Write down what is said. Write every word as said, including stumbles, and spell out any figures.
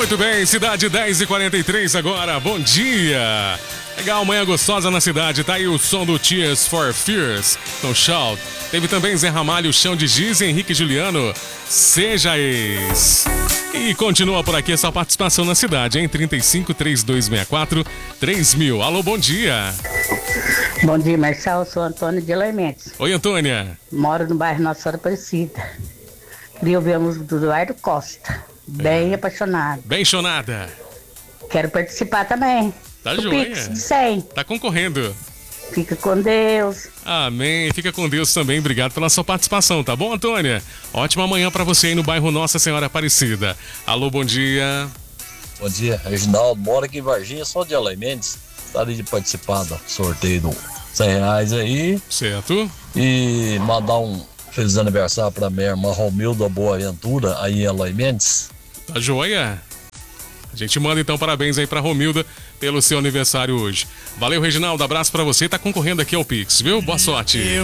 Muito bem, cidade dez e quarenta e três agora, bom dia. Legal, manhã gostosa na cidade, tá aí o som do Tears for Fears, no Shout. Teve também Zé Ramalho, Chão de Giz e Henrique Juliano, Seja Ex. E continua por aqui a sua participação na cidade, em trinta e cinco, trinta e dois sessenta e quatro, três mil. Alô, bom dia. Bom dia, Marcelo, sou Antônio de Lementos. Oi, Antônia. Moro no bairro Nossa Senhora Aparecida. Queria ouvir a música do Eduardo Costa, Bem é. Apaixonado. Bem chonada. Quero participar também. Tá o joia. Pix de cem. Tá concorrendo. Fica com Deus. Amém. Fica com Deus também. Obrigado pela sua participação, tá bom, Antônia? Ótima manhã pra você aí no bairro Nossa Senhora Aparecida. Alô, bom dia. Bom dia, Reginaldo. Moro aqui em Varginha, só de Alain Mendes. Gostaria de participar do sorteio do cem reais aí. Certo. E mandar um feliz aniversário pra minha irmã Romilda Boaventura, aí em Alain Mendes. Tá joia? A gente manda então parabéns aí pra Romilda pelo seu aniversário hoje. Valeu, Reginaldo. Abraço pra você. Tá concorrendo aqui ao Pix, viu? Boa sorte.